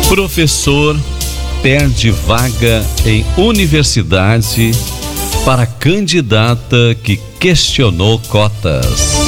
Professor perde vaga em universidade para candidata que questionou cotas.